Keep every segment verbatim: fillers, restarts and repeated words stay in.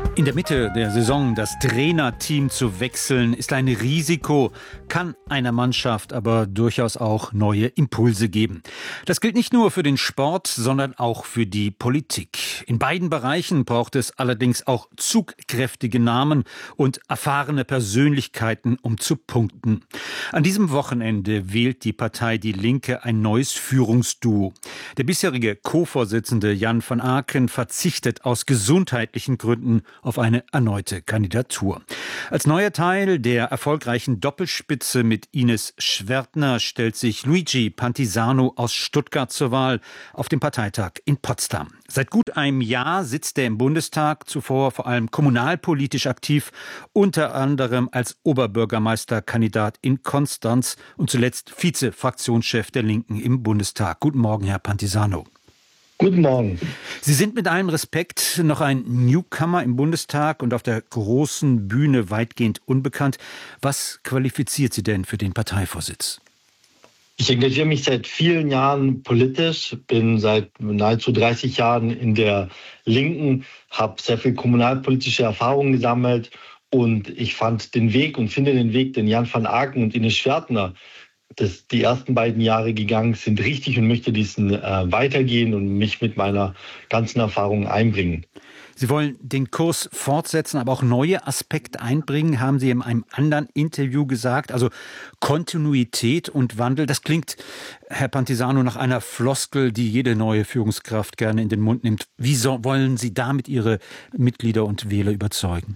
In der Mitte der Saison das Trainerteam zu wechseln, ist ein Risiko, kann einer Mannschaft aber durchaus auch neue Impulse geben. Das gilt nicht nur für den Sport, sondern auch für die Politik. In beiden Bereichen braucht es allerdings auch zugkräftige Namen und erfahrene Persönlichkeiten, um zu punkten. An diesem Wochenende wählt die Partei Die Linke ein neues Führungsduo. Der bisherige Co-Vorsitzende Jan van Aken verzichtet aus gesundheitlichen Gründen auf eine erneute Kandidatur. Als neuer Teil der erfolgreichen Doppelspitze mit Ines Schwertner stellt sich Luigi Pantisano aus Stuttgart zur Wahl auf dem Parteitag in Potsdam. Seit gut einem Jahr sitzt er im Bundestag, zuvor vor allem kommunalpolitisch aktiv, unter anderem als Oberbürgermeisterkandidat in Konstanz und zuletzt Vize-Fraktionschef der Linken im Bundestag. Guten Morgen, Herr Pantisano. Guten Morgen. Sie sind mit allem Respekt noch ein Newcomer im Bundestag und auf der großen Bühne weitgehend unbekannt. Was qualifiziert Sie denn für den Parteivorsitz? Ich engagiere mich seit vielen Jahren politisch, bin seit nahezu dreißig Jahren in der Linken, habe sehr viel kommunalpolitische Erfahrungen gesammelt und ich fand den Weg und finde den Weg, den Jan van Aken und Ines Schwertner das die ersten beiden Jahre gegangen sind, richtig und möchte diesen äh, weitergehen und mich mit meiner ganzen Erfahrung einbringen. Sie wollen den Kurs fortsetzen, aber auch neue Aspekte einbringen, haben Sie in einem anderen Interview gesagt. Also Kontinuität und Wandel, das klingt, Herr Pantisano, nach einer Floskel, die jede neue Führungskraft gerne in den Mund nimmt. Wie so, wollen Sie damit Ihre Mitglieder und Wähler überzeugen?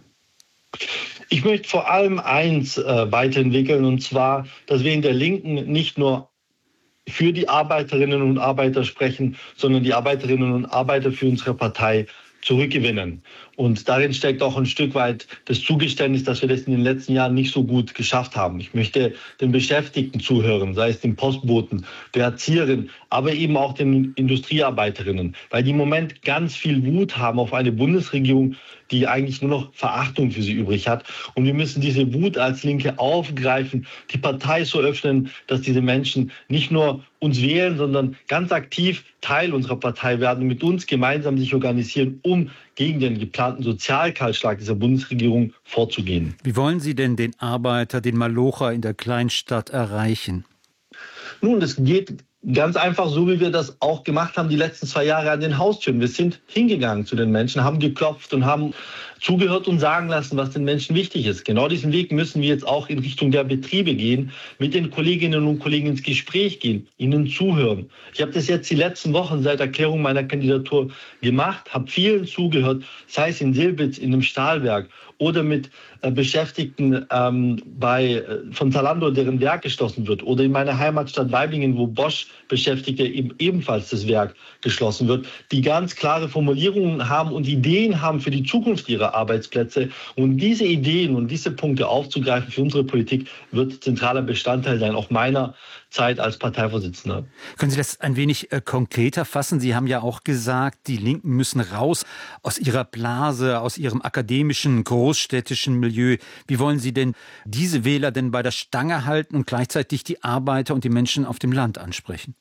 Ich möchte vor allem eins äh, weiterentwickeln, und zwar, dass wir in der Linken nicht nur für die Arbeiterinnen und Arbeiter sprechen, sondern die Arbeiterinnen und Arbeiter für unsere Partei zurückgewinnen. Und darin steckt auch ein Stück weit das Zugeständnis, dass wir das in den letzten Jahren nicht so gut geschafft haben. Ich möchte den Beschäftigten zuhören, sei es den Postboten, der Erzieherin, aber eben auch den Industriearbeiterinnen, weil die im Moment ganz viel Wut haben auf eine Bundesregierung, die eigentlich nur noch Verachtung für sie übrig hat. Und wir müssen diese Wut als Linke aufgreifen, die Partei so öffnen, dass diese Menschen nicht nur uns wählen, sondern ganz aktiv Teil unserer Partei werden und mit uns gemeinsam sich organisieren, um gegen den geplanten Sozialkahlschlag dieser Bundesregierung vorzugehen. Wie wollen Sie denn den Arbeiter, den Malocher in der Kleinstadt erreichen? Nun, das geht ganz einfach so, wie wir das auch gemacht haben die letzten zwei Jahre an den Haustüren. Wir sind hingegangen zu den Menschen, haben geklopft und haben zugehört und sagen lassen, was den Menschen wichtig ist. Genau diesen Weg müssen wir jetzt auch in Richtung der Betriebe gehen, mit den Kolleginnen und Kollegen ins Gespräch gehen, ihnen zuhören. Ich habe das jetzt die letzten Wochen seit Erklärung meiner Kandidatur gemacht, habe vielen zugehört, sei es in Silbitz, in einem Stahlwerk oder mit äh, Beschäftigten ähm, bei, äh, von Zalando, deren Werk geschlossen wird, oder in meiner Heimatstadt Weiblingen, wo Bosch Beschäftigte eben ebenfalls das Werk geschlossen wird, die ganz klare Formulierungen haben und Ideen haben für die Zukunft ihrer Arbeitsplätze. Und diese Ideen und diese Punkte aufzugreifen für unsere Politik wird zentraler Bestandteil sein, auch meiner Zeit als Parteivorsitzender. Können Sie das ein wenig äh, konkreter fassen? Sie haben ja auch gesagt, die Linken müssen raus aus ihrer Blase, aus ihrem akademischen, großstädtischen Milieu. Wie wollen Sie denn diese Wähler denn bei der Stange halten und gleichzeitig die Arbeiter und die Menschen auf dem Land ansprechen?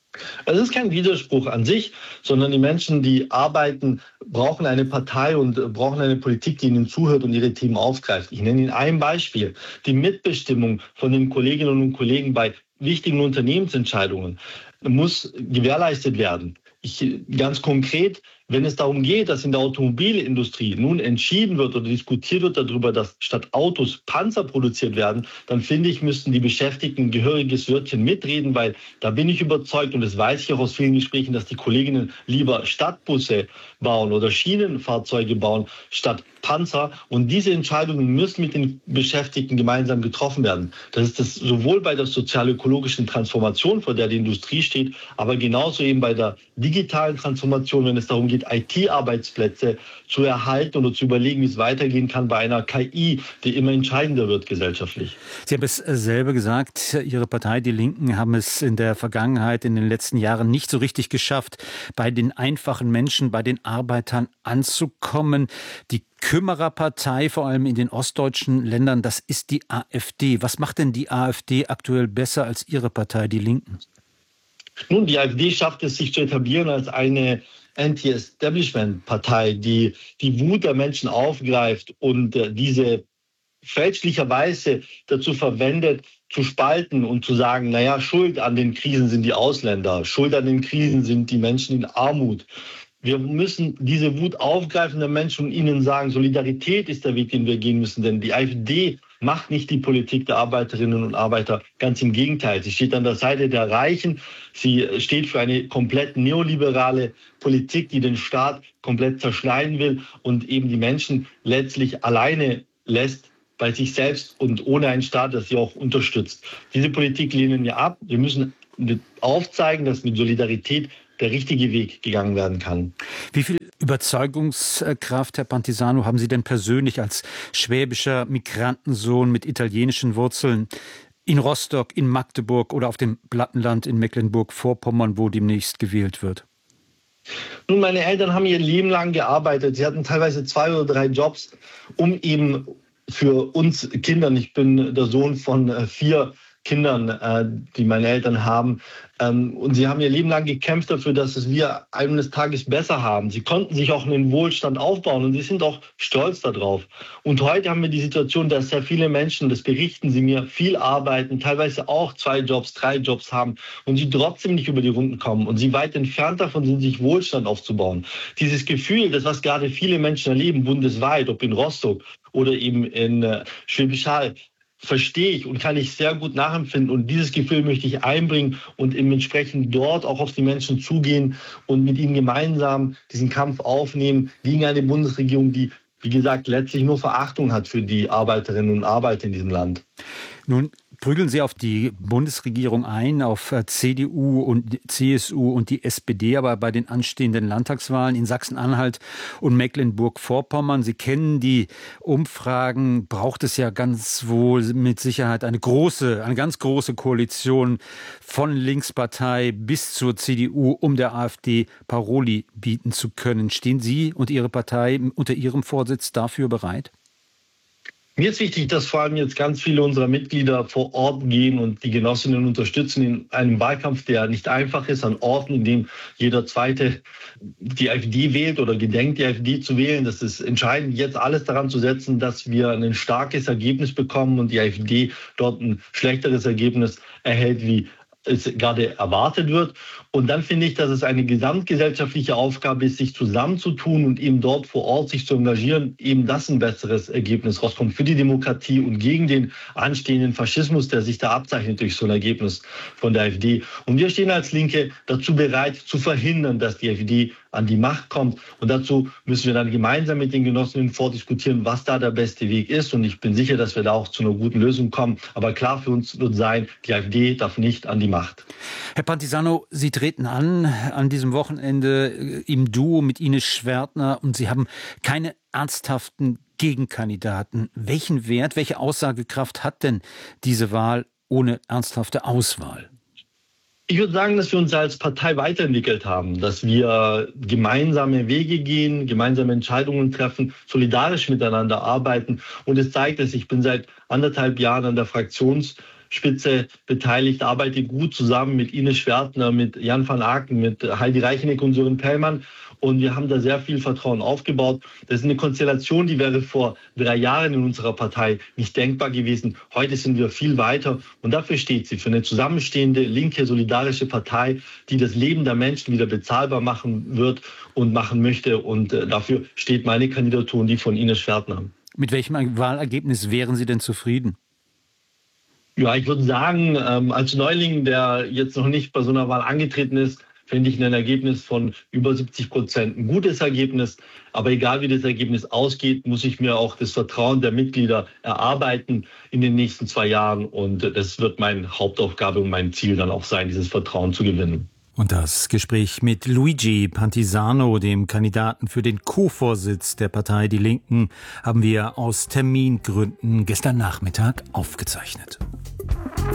Es ist kein Widerspruch an sich, sondern die Menschen, die arbeiten, brauchen eine Partei und brauchen eine Politik, die ihnen zuhört und ihre Themen aufgreift. Ich nenne Ihnen ein Beispiel. Die Mitbestimmung von den Kolleginnen und Kollegen bei wichtigen Unternehmensentscheidungen muss gewährleistet werden. Ich, ganz konkret, wenn es darum geht, dass in der Automobilindustrie nun entschieden wird oder diskutiert wird darüber, dass statt Autos Panzer produziert werden, dann finde ich, müssten die Beschäftigten ein gehöriges Wörtchen mitreden, weil da bin ich überzeugt und das weiß ich auch aus vielen Gesprächen, dass die Kolleginnen lieber Stadtbusse bauen oder Schienenfahrzeuge bauen statt Panzer. Und diese Entscheidungen müssen mit den Beschäftigten gemeinsam getroffen werden. Das ist das sowohl bei der sozial-ökologischen Transformation, vor der die Industrie steht, aber genauso eben bei der digitalen Transformation, wenn es darum geht, I T-Arbeitsplätze zu erhalten oder zu überlegen, wie es weitergehen kann bei einer K I, die immer entscheidender wird gesellschaftlich. Sie haben es selber gesagt, Ihre Partei, die Linken, haben es in der Vergangenheit, in den letzten Jahren nicht so richtig geschafft, bei den einfachen Menschen, bei den Arbeitern anzukommen. Die Kümmererpartei, vor allem in den ostdeutschen Ländern, das ist die AfD. Was macht denn die AfD aktuell besser als Ihre Partei, die Linken? Nun, die AfD schafft es, sich zu etablieren als eine Anti-Establishment-Partei, die die Wut der Menschen aufgreift und äh, diese fälschlicherweise dazu verwendet, zu spalten und zu sagen, naja, Schuld an den Krisen sind die Ausländer, Schuld an den Krisen sind die Menschen in Armut. Wir müssen diese Wut aufgreifen der Menschen und ihnen sagen, Solidarität ist der Weg, den wir gehen müssen. Denn die AfD macht nicht die Politik der Arbeiterinnen und Arbeiter. Ganz im Gegenteil. Sie steht an der Seite der Reichen. Sie steht für eine komplett neoliberale Politik, die den Staat komplett zerschneiden will und eben die Menschen letztlich alleine lässt bei sich selbst und ohne einen Staat, der sie auch unterstützt. Diese Politik lehnen wir ab. Wir müssen aufzeigen, dass mit Solidarität der richtige Weg gegangen werden kann. Wie viel Überzeugungskraft, Herr Pantisano, haben Sie denn persönlich als schwäbischer Migrantensohn mit italienischen Wurzeln in Rostock, in Magdeburg oder auf dem Plattenland in Mecklenburg-Vorpommern, wo demnächst gewählt wird? Nun, meine Eltern haben ihr Leben lang gearbeitet. Sie hatten teilweise zwei oder drei Jobs, um eben für uns Kindern, ich bin der Sohn von vier Kindern, die meine Eltern haben. Und sie haben ihr Leben lang gekämpft dafür, dass es wir eines Tages besser haben. Sie konnten sich auch einen Wohlstand aufbauen und sie sind auch stolz darauf. Und heute haben wir die Situation, dass sehr viele Menschen, das berichten sie mir, viel arbeiten, teilweise auch zwei Jobs, drei Jobs haben und sie trotzdem nicht über die Runden kommen und sie weit entfernt davon sind, sich Wohlstand aufzubauen. Dieses Gefühl, das was gerade viele Menschen erleben, bundesweit, ob in Rostock oder eben in äh, Schwäbisch Hall, verstehe ich und kann ich sehr gut nachempfinden. Und dieses Gefühl möchte ich einbringen und entsprechend dort auch auf die Menschen zugehen und mit ihnen gemeinsam diesen Kampf aufnehmen gegen eine Bundesregierung, die, wie gesagt, letztlich nur Verachtung hat für die Arbeiterinnen und Arbeiter in diesem Land. Nun prügeln Sie auf die Bundesregierung ein, auf C D U und C S U und die S P D, aber bei den anstehenden Landtagswahlen in Sachsen-Anhalt und Mecklenburg-Vorpommern, Sie kennen die Umfragen, braucht es ja ganz wohl mit Sicherheit eine große, eine ganz große Koalition von Linkspartei bis zur C D U, um der AfD Paroli bieten zu können. Stehen Sie und Ihre Partei unter Ihrem Vorsitz dafür bereit? Mir ist wichtig, dass vor allem jetzt ganz viele unserer Mitglieder vor Ort gehen und die Genossinnen unterstützen in einem Wahlkampf, der nicht einfach ist, an Orten, in dem jeder Zweite die AfD wählt oder gedenkt, die AfD zu wählen. Das ist entscheidend, jetzt alles daran zu setzen, dass wir ein starkes Ergebnis bekommen und die AfD dort ein schlechteres Ergebnis erhält, wie es gerade erwartet wird. Und dann finde ich, dass es eine gesamtgesellschaftliche Aufgabe ist, sich zusammenzutun und eben dort vor Ort sich zu engagieren, eben dass ein besseres Ergebnis rauskommt für die Demokratie und gegen den anstehenden Faschismus, der sich da abzeichnet durch so ein Ergebnis von der AfD. Und wir stehen als Linke dazu bereit, zu verhindern, dass die AfD an die Macht kommt. Und dazu müssen wir dann gemeinsam mit den Genossinnen vordiskutieren, was da der beste Weg ist. Und ich bin sicher, dass wir da auch zu einer guten Lösung kommen. Aber klar für uns wird sein, die AfD darf nicht an die Macht. Herr Pantisano, Sie treten an an diesem Wochenende im Duo mit Ines Schwertner und Sie haben keine ernsthaften Gegenkandidaten. Welchen Wert, welche Aussagekraft hat denn diese Wahl ohne ernsthafte Auswahl? Ich würde sagen, dass wir uns als Partei weiterentwickelt haben, dass wir gemeinsame Wege gehen, gemeinsame Entscheidungen treffen, solidarisch miteinander arbeiten. Und es zeigt es, ich bin seit anderthalb Jahren an der Fraktionsspitze beteiligt, arbeite gut zusammen mit Ines Schwertner, mit Jan van Aken, mit Heidi Reicheneck und Sören Pellmann. Und wir haben da sehr viel Vertrauen aufgebaut. Das ist eine Konstellation, die wäre vor drei Jahren in unserer Partei nicht denkbar gewesen. Heute sind wir viel weiter. Und dafür steht sie, für eine zusammenstehende, linke, solidarische Partei, die das Leben der Menschen wieder bezahlbar machen wird und machen möchte. Und dafür steht meine Kandidatur und die von Ines Schwertner. Mit welchem Wahlergebnis wären Sie denn zufrieden? Ja, ich würde sagen, als Neuling, der jetzt noch nicht bei so einer Wahl angetreten ist, finde ich ein Ergebnis von über siebzig Prozent ein gutes Ergebnis. Aber egal wie das Ergebnis ausgeht, muss ich mir auch das Vertrauen der Mitglieder erarbeiten in den nächsten zwei Jahren. Und das wird meine Hauptaufgabe und mein Ziel dann auch sein, dieses Vertrauen zu gewinnen. Und das Gespräch mit Luigi Pantisano, dem Kandidaten für den Co-Vorsitz der Partei Die Linken, haben wir aus Termingründen gestern Nachmittag aufgezeichnet.